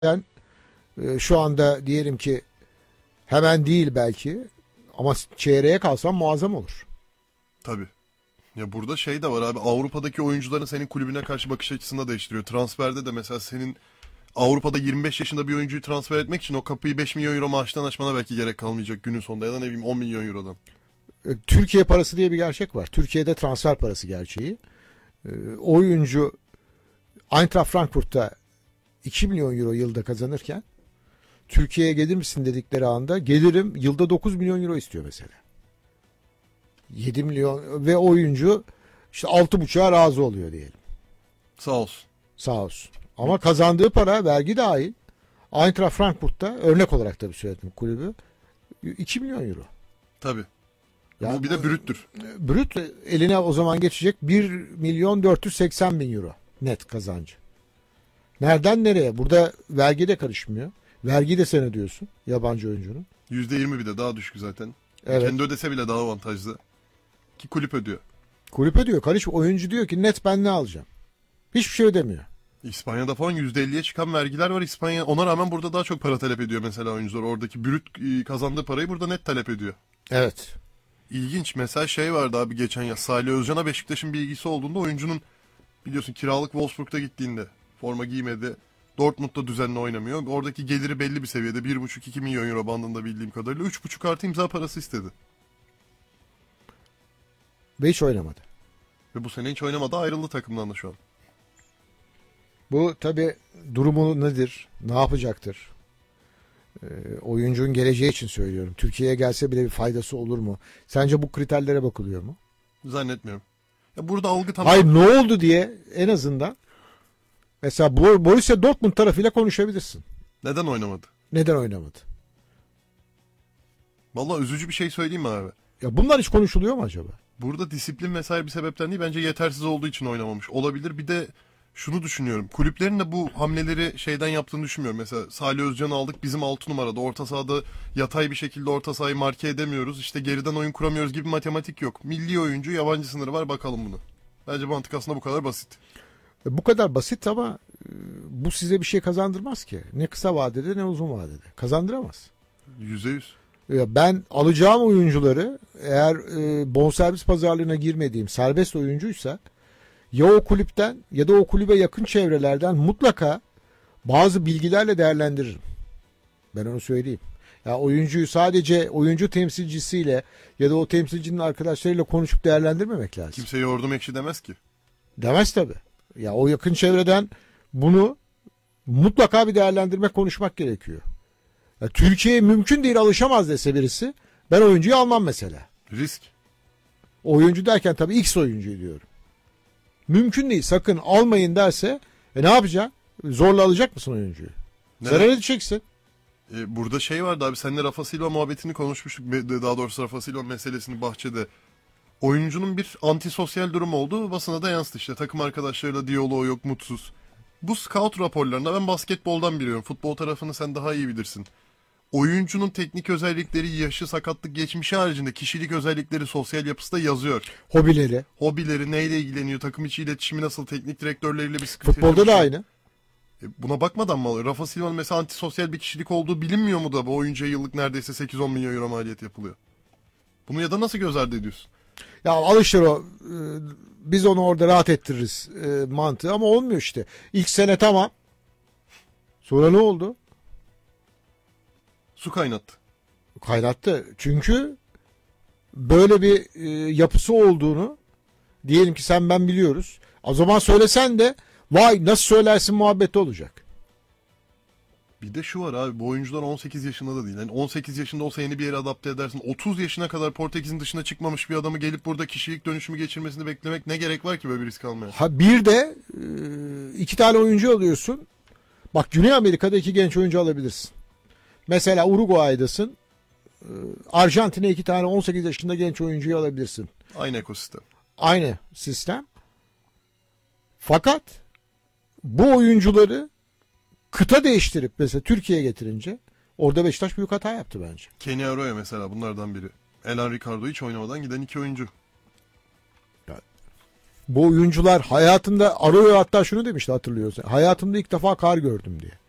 Ben şu anda diyelim ki hemen değil belki ama çeyreğe kalsam muazzam olur. Tabii. Ya burada şey de var abi, Avrupa'daki oyuncuların senin kulübüne karşı bakış açısını da değiştiriyor. Transferde de mesela senin Avrupa'da 25 yaşında bir oyuncuyu transfer etmek için o kapıyı 5 milyon euro maaştan açmana belki gerek kalmayacak günün sonunda, ya da ne bileyim 10 milyon eurodan. Türkiye parası diye bir gerçek var. Türkiye'de transfer parası gerçeği. Oyuncu Eintracht Frankfurt'ta 2 milyon euro yılda kazanırken Türkiye'ye gelir misin dedikleri anda gelirim, yılda 9 milyon euro istiyor mesela. 7 milyon ve oyuncu işte 6,5'a razı oluyor diyelim. Sağ olsun. Sağ olsun. Ama kazandığı para vergi dahil Eintracht Frankfurt'ta, örnek olarak tabii söyledim kulübü, 2 milyon euro. Tabii. Yani bu bir de brüttür. Brüt eline o zaman geçecek 1 milyon 480 bin euro net kazancı. Nereden nereye? Burada vergi de karışmıyor. Vergi de sen ödüyorsun yabancı oyuncunun. %20 bir de daha düşük zaten. Evet. Kendi ödese bile daha avantajlı. Ki kulüp ödüyor. Kulüp ödüyor. Oyuncu diyor ki net ben ne alacağım? Hiçbir şey ödemiyor. İspanya'da falan %50'ye çıkan vergiler var. İspanya ona rağmen burada daha çok para talep ediyor mesela oyuncular. Oradaki brüt kazandığı parayı burada net talep ediyor. Evet. İlginç. Mesela şey vardı abi geçen yaz. Salih Özcan'a Beşiktaş'ın bir ilgisi olduğunda oyuncunun, biliyorsun, kiralık Wolfsburg'da gittiğinde forma giymedi. Dortmund'da düzenli oynamıyor. Oradaki geliri belli bir seviyede. 1,5-2 milyon euro bandında bildiğim kadarıyla. 3,5 artı imza parası istedi. Ve hiç oynamadı. Ve bu sene hiç oynamadı. Ayrıldı takımdan da şu an. Bu tabii durumu nedir? Ne yapacaktır? Oyuncunun geleceği için söylüyorum. Türkiye'ye gelse bile bir faydası olur mu? Sence bu kriterlere bakılıyor mu? Zannetmiyorum. Ya burada algı tamam. Hayır, ne oldu diye en azından mesela Borussia Dortmund tarafıyla konuşabilirsin. Neden oynamadı? Neden oynamadı? Vallahi üzücü bir şey söyleyeyim mi abi? Ya bunlar hiç konuşuluyor mu acaba? Burada disiplin vesaire bir sebepten değil, bence yetersiz olduğu için oynamamış olabilir. Bir de şunu düşünüyorum. Kulüplerin de bu hamleleri şeyden yaptığını düşünmüyorum. Mesela Salih Özcan'ı aldık, bizim 6 numarada. Orta sahada yatay bir şekilde orta sahayı marke edemiyoruz. İşte geriden oyun kuramıyoruz gibi matematik yok. Milli oyuncu, yabancı sınırı var, bakalım bunu. Bence mantık aslında bu kadar basit. Bu kadar basit ama bu size bir şey kazandırmaz ki. Ne kısa vadede ne uzun vadede. Kazandıramaz. %100. Ben alacağım oyuncuları, eğer bonservis pazarlığına girmediğim serbest oyuncuysa, ya o kulüpten ya da o kulübe yakın çevrelerden mutlaka bazı bilgilerle değerlendiririm. Ben onu söyleyeyim. Ya oyuncuyu sadece oyuncu temsilcisiyle ya da o temsilcinin arkadaşlarıyla konuşup değerlendirmemek lazım. Kimse yoğurdum ekşi demez ki. Demez tabii. Ya o yakın çevreden bunu mutlaka bir değerlendirme, konuşmak gerekiyor. Ya Türkiye'ye mümkün değil alışamaz dese birisi, ben oyuncuyu almam mesela. Risk. Oyuncu derken tabii X oyuncuyu diyorum. Mümkün değil, sakın almayın derse ne yapacaksın? Zorla alacak mısın oyuncuyu? Zarar edeceksin. Burada şey vardı abi, seninle Rafa Silva muhabbetini konuşmuştuk. Daha doğrusu Rafa Silva meselesini bahçede. Oyuncunun bir antisosyal durum olduğu basına da yansıdı işte. Takım arkadaşlarıyla diyaloğu yok, mutsuz. Bu scout raporlarında, ben basketboldan biliyorum. Futbol tarafını sen daha iyi bilirsin. Oyuncunun teknik özellikleri, yaşı, sakatlık, geçmişi haricinde kişilik özellikleri, sosyal yapısı da yazıyor. Hobileri. Hobileri, neyle ilgileniyor, takım içi iletişimi nasıl, teknik direktörleriyle bir sıkıntı. Futbolda da aynı. Buna bakmadan mı alıyor? Rafa Silva'nın mesela antisosyal bir kişilik olduğu bilinmiyor mu da bu oyuncuya yıllık neredeyse 8-10 milyon euro maliyet yapılıyor? Bunu ya da nasıl göz ardı ediyorsun? Ya alışır o. Biz onu orada rahat ettiririz mantığı ama olmuyor işte. İlk sene tamam. Sonra ne oldu? Su kaynattı. Kaynattı. Çünkü böyle bir yapısı olduğunu diyelim ki sen ben biliyoruz. O zaman söylesen de vay nasıl söylersin muhabbeti olacak. Bir de şu var abi, bu oyuncular 18 yaşında da değil. Yani 18 yaşında olsa yeni bir yere adapte edersin. 30 yaşına kadar Portekiz'in dışına çıkmamış bir adamı gelip burada kişilik dönüşümü geçirmesini beklemek, ne gerek var ki böyle bir risk almaya? Ha bir de 2 tane oyuncu alıyorsun. Bak, Güney Amerika'da 2 genç oyuncu alabilirsin. Mesela Uruguay'dasın. Arjantin'e 2 tane 18 yaşında genç oyuncuyu alabilirsin. Aynı ekosistem. Aynı sistem. Fakat bu oyuncuları kıta değiştirip mesela Türkiye'ye getirince orada Beşiktaş büyük hata yaptı bence. Kenny Arroyo mesela bunlardan biri. Elan Ricardo hiç oynamadan giden 2 oyuncu. Bu oyuncular hayatında, Arroyo hatta şunu demişti, hatırlıyorsun. Hayatımda ilk defa kar gördüm diye.